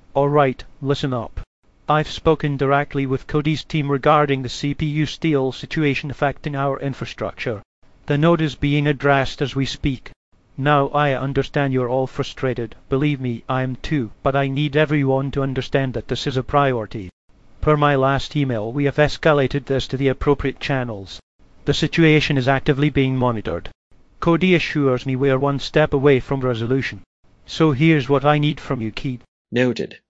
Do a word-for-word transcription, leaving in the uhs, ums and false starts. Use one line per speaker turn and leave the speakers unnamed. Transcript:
Alright, listen up. I've spoken directly with Cody's team regarding the C P U steal situation affecting our infrastructure. The note is being addressed as we speak. Now I understand you're all frustrated. Believe me, I am too, but I need everyone to understand that this is a priority. Per my last email, we have escalated this to the appropriate channels. The situation is actively being monitored. Cody assures me we are one step away from resolution. So here's what I need from you, Keith.
Noted.